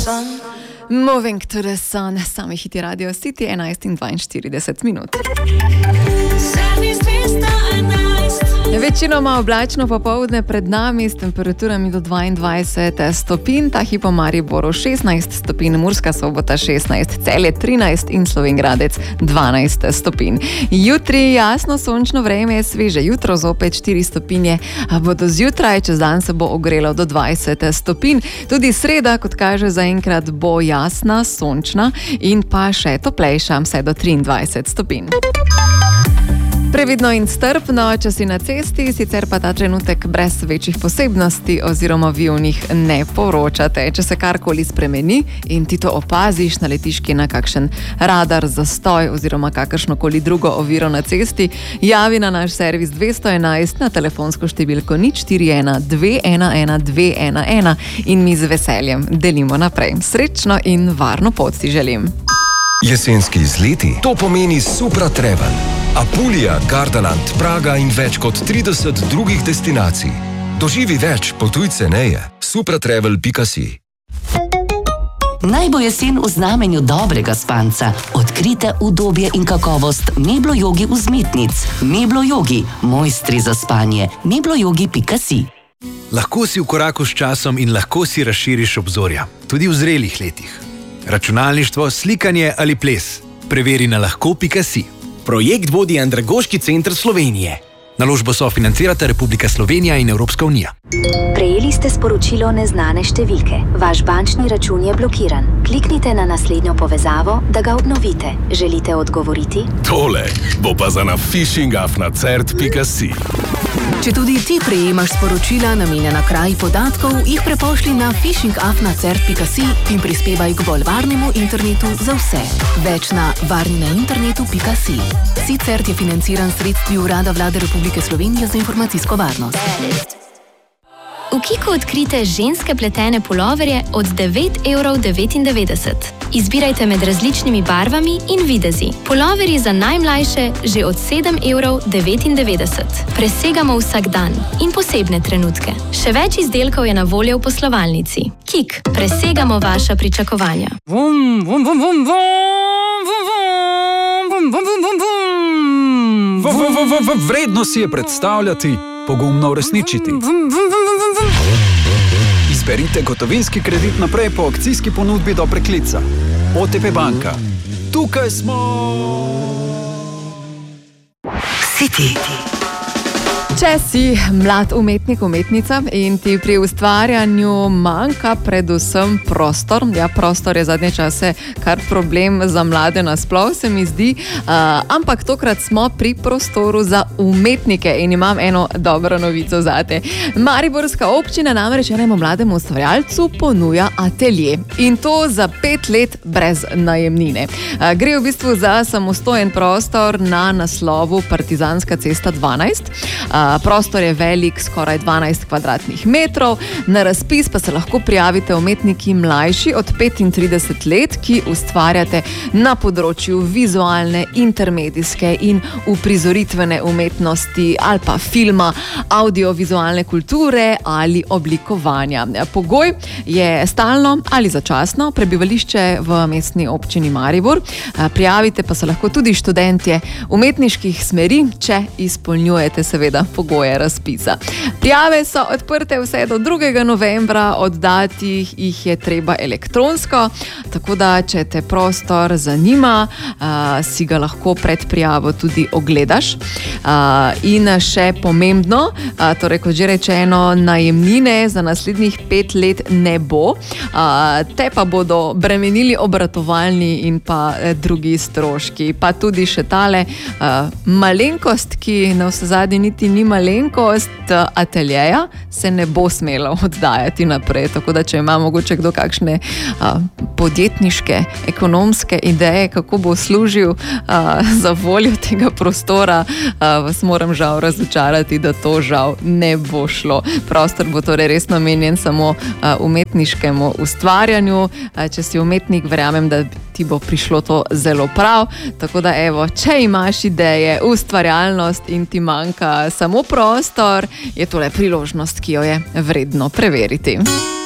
sun. Moving to the sun, sami hiti Radio City, 11:42. Večinoma oblačno popoldne pred nami s temperaturami do 22 stopinj, ta hip v Mariboru 16 stopinj, Murska Sobota 16, Celje 13 in Slovenj Gradec 12 stopinj. Jutri jasno sončno vreme, sveže jutro zopet 4 stopinje, a bodo zjutraj, čez dan se bo ogrelo do 20 stopinj. Tudi sreda, kot kaže zaenkrat, bo jasna, sončna in pa še toplejša, vse do 23 stopinj. Previdno in strpno, če si na cesti, sicer pa ta trenutek brez večjih posebnosti oziroma vi o njih ne poročate. Če se karkoli spremeni in ti to opaziš, naletiš na kakšen radar, zastoj oziroma kakršnokoli drugo oviro na cesti, javi na naš servis 211 na telefonsko številko 041 211 211 in mi z veseljem delimo naprej. Srečno in varno pot si želim. Jesenski izleti, to pomeni Supra Travel. Apulija, Gardaland, Praga in več kot 30 drugih destinacij. Doživi več, potuj ceneje. supratravel.si. Naj bo jesen v znamenju dobrega spanca. Odkrite udobje in kakovost Meblo Jogi vzmetnic. Meblo Jogi, mojstri za spanje. meblojogi.si. Lahko si v koraku s časom in lahko si razširiš obzorja, tudi v zrelih letih. Računalništvo, slikanje ali ples. Preveri na lahko.si. Projekt vodi Andragoški center Slovenije. Naložbo sofinancirata Republika Slovenija in Evropska unija. Prejeli ste sporočilo neznane številke. Vaš bančni račun je blokiran. Kliknite na naslednjo povezavo, da ga obnovite. Želite odgovoriti? Tole bo pa za na phishingafnacert.si. Če tudi ti prejemaš sporočila namenjena kraji podatkov, jih prepošli na phishingafnacert.si in prispevaj k bolj varnemu internetu za vse. Več na varninainternetu.si. Cert je financiran sredstvi Urada Vlade Republike Slovenije za informacijsko varnost. V Kiku odkrite ženske pletene puloverje od 9,99 €. Izbirajte med različnimi barvami in videzi. Puloverji za najmlajše že od 7,99 €. Presegamo vsak dan in posebne trenutke. Še več izdelkov je na voljo v poslovalnici. Kik, presegamo vaša pričakovanja. Vredno si je predstavljati, pogumno uresničiti. Izberite gotovinski kredit naprej po akcijski ponudbi do preklica. OTP banka. Tukaj smo! City. Če si mlad umetnik, umetnica in ti pri ustvarjanju manjka predvsem prostor, prostor je zadnje čase kar problem za mlade nasploh, se mi zdi, ampak tokrat smo pri prostoru za umetnike in imam eno dobro novico zate. Mariborska občina namreč enemu mlademu ustvarjalcu ponuja atelje in to za 5 let brez najemnine. Gre v bistvu za samostojen prostor na naslovu Partizanska cesta 12. Prostor je velik skoraj 12 kvadratnih metrov, na razpis pa se lahko prijavite umetniki mlajši od 35 let, ki ustvarjate na področju vizualne, intermedijske in uprizoritvene umetnosti ali pa filma, audiovizualne kulture ali oblikovanja. Pogoj je stalno ali začasno prebivališče v mestni občini Maribor. Prijavite pa se lahko tudi študentje umetniških smeri, če izpolnjujete seveda pogoje razpisa. Prijave so odprte vse do 2. novembra, oddati jih je treba elektronsko, tako da, če te prostor zanima, si ga lahko pred prijavo tudi ogledaš. In še pomembno, torej kot že rečeno, najemnine za naslednjih 5 let ne bo, te pa bodo bremenili obratovalni in pa drugi stroški. Pa tudi še tale malenkost, ki na vsezadnje niti ni malenkost, ateljeja se ne bo smelo oddajati naprej. Tako da, če ima mogoče kdo kakšne podjetniške, ekonomske ideje, kako bo služil za voljo tega prostora, vas moram žal razočarati, da to žal ne bo šlo. Prostor bo torej res namenjen samo umetniškemu ustvarjanju. Če si umetnik, verjamem, da ti bo prišlo to zelo prav. Tako da evo, če imaš ideje, ustvarjalnost in ti manjka samo prostor, je tole priložnost, ki jo je vredno preveriti.